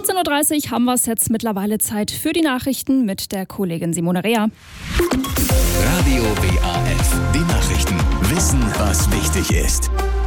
14.30 Uhr haben wir es jetzt mittlerweile Zeit für die Nachrichten mit der Kollegin Simone Rea. Radio WAF, die Nachrichten. Wissen, was wichtig ist.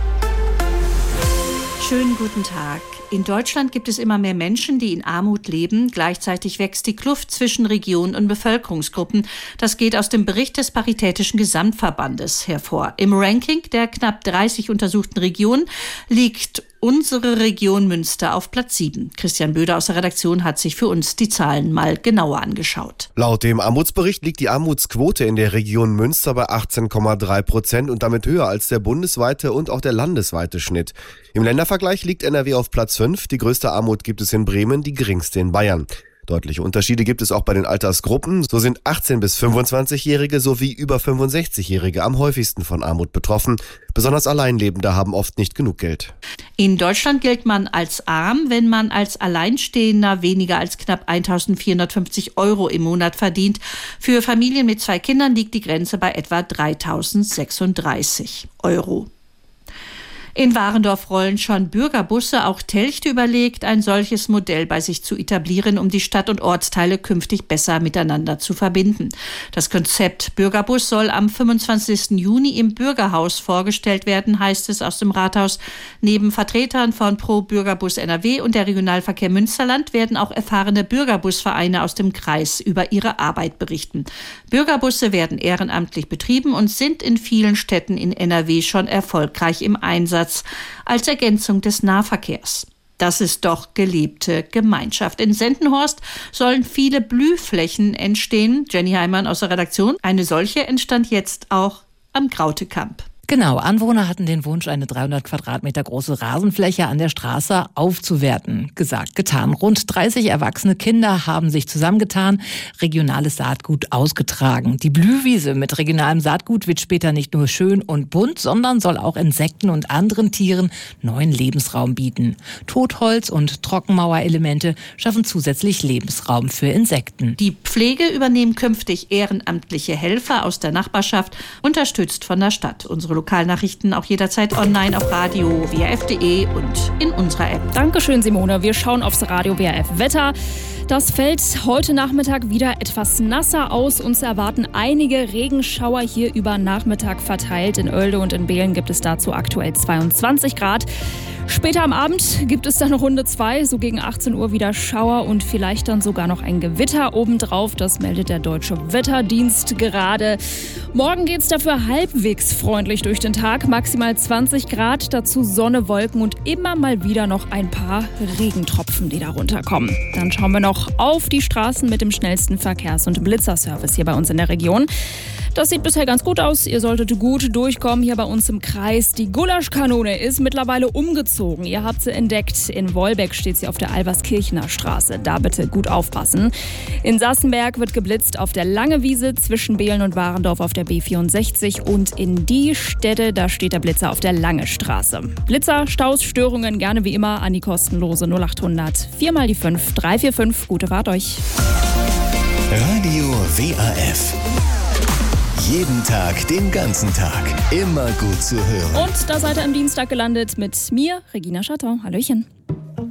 Schönen guten Tag. In Deutschland gibt es immer mehr Menschen, die in Armut leben. Gleichzeitig wächst die Kluft zwischen Regionen und Bevölkerungsgruppen. Das geht aus dem Bericht des Paritätischen Gesamtverbandes hervor. Im Ranking der knapp 30 untersuchten Regionen liegt unsere Region Münster auf Platz 7. Christian Böder aus der Redaktion hat sich für uns die Zahlen mal genauer angeschaut. Laut dem Armutsbericht liegt die Armutsquote in der Region Münster bei 18,3% und damit höher als der bundesweite und auch der landesweite Schnitt. Im Ländervergleich liegt NRW auf Platz 5. Die größte Armut gibt es in Bremen, die geringste in Bayern. Deutliche Unterschiede gibt es auch bei den Altersgruppen. So sind 18- bis 25-Jährige sowie über 65-Jährige am häufigsten von Armut betroffen. Besonders Alleinlebende haben oft nicht genug Geld. In Deutschland gilt man als arm, wenn man als Alleinstehender weniger als knapp 1.450 € im Monat verdient. Für Familien mit 2 Kindern liegt die Grenze bei etwa 3.036 €. In Warendorf rollen schon Bürgerbusse. Auch Telchte überlegt, ein solches Modell bei sich zu etablieren, um die Stadt- und Ortsteile künftig besser miteinander zu verbinden. Das Konzept Bürgerbus soll am 25. Juni im Bürgerhaus vorgestellt werden, heißt es aus dem Rathaus. Neben Vertretern von Pro Bürgerbus NRW und der Regionalverkehr Münsterland werden auch erfahrene Bürgerbusvereine aus dem Kreis über ihre Arbeit berichten. Bürgerbusse werden ehrenamtlich betrieben und sind in vielen Städten in NRW schon erfolgreich im Einsatz als Ergänzung des Nahverkehrs. Das ist doch gelebte Gemeinschaft. In Sendenhorst sollen viele Blühflächen entstehen. Jenny Heimann aus der Redaktion. Eine solche entstand jetzt auch am Grautekamp. Genau, Anwohner hatten den Wunsch, eine 300 Quadratmeter große Rasenfläche an der Straße aufzuwerten. Gesagt, getan. Rund 30 erwachsene Kinder haben sich zusammengetan, regionales Saatgut ausgetragen. Die Blühwiese mit regionalem Saatgut wird später nicht nur schön und bunt, sondern soll auch Insekten und anderen Tieren neuen Lebensraum bieten. Totholz und Trockenmauerelemente schaffen zusätzlich Lebensraum für Insekten. Die Pflege übernehmen künftig ehrenamtliche Helfer aus der Nachbarschaft, unterstützt von der Stadt. Unsere Lokalnachrichten auch jederzeit online auf radio WAF.de und in unserer App. Dankeschön, Simone. Wir schauen aufs Radio WAF Wetter. Das fällt heute Nachmittag wieder etwas nasser aus. Uns erwarten einige Regenschauer hier über Nachmittag verteilt. In Oelde und in Behlen gibt es dazu aktuell 22 Grad. Später am Abend gibt es dann Runde 2, so gegen 18 Uhr wieder Schauer und vielleicht dann sogar noch ein Gewitter obendrauf. Das meldet der Deutsche Wetterdienst gerade. Morgen geht es dafür halbwegs freundlich durch den Tag. Maximal 20 Grad, dazu Sonne, Wolken und immer mal wieder noch ein paar Regentropfen, die da runterkommen. Dann schauen wir noch auf die Straßen mit dem schnellsten Verkehrs- und Blitzerservice hier bei uns in der Region. Das sieht bisher ganz gut aus. Ihr solltet gut durchkommen hier bei uns im Kreis. Die Gulaschkanone ist mittlerweile umgezogen. Ihr habt sie entdeckt. In Wolbeck steht sie auf der Alberskirchener Straße. Da bitte gut aufpassen. In Sassenberg wird geblitzt auf der Langewiese zwischen Behlen und Warendorf auf der B64. Und in die Städte, da steht der Blitzer auf der Lange Straße. Blitzer, Staus, Störungen gerne wie immer an die kostenlose 0800 4 mal die 5 345. Gute Fahrt euch. Radio WAF. Jeden Tag, den ganzen Tag. Immer gut zu hören. Und da seid ihr am Dienstag gelandet mit mir, Regina Schattau. Hallöchen.